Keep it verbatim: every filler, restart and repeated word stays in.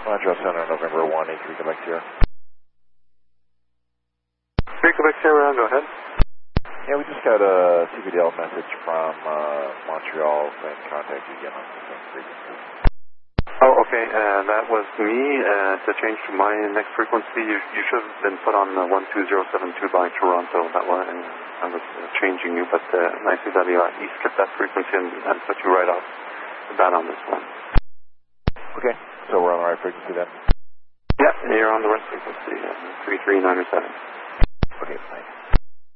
Montreal Center, November one, eight three, Quebec Sierra. three Quebec Sierra, go ahead. Yeah, we just got a C V D L message from uh, Montreal saying contact you again on the same frequency. Oh, okay. Uh, that was me. Uh, to change to my next frequency, you, you should have been put on the one two zero seven two by Toronto. That was, I was uh, changing you, but uh, I see that he, uh, he skipped that frequency and, and put you right off the bat on this one. Okay, so we're on the right frequency then? Yeah, you're on the right frequency, uh, three three nine seven. Okay, thanks.